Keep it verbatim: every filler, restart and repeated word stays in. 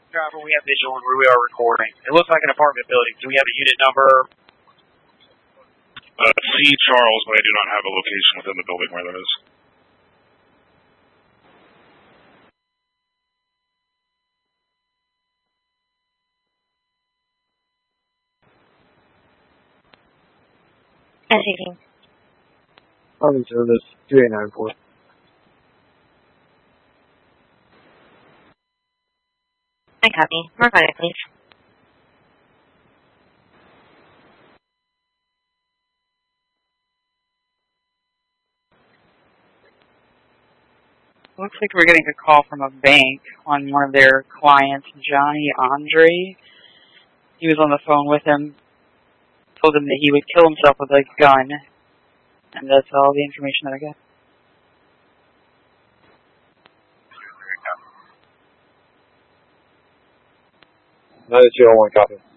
Driver, we have visual where we are recording. It looks like an apartment building. Do we have a unit number? Uh, C. Charles, but I do not have a location within the building where that is. S eighteen. Army Service, two eight nine four. I copy. Mark on it, please. Looks like we're getting a call from a bank on one of their clients, Johnny Andre. He was on the phone with him, told him that he would kill himself with a gun, and that's all the information that I got. nine two oh one, copy.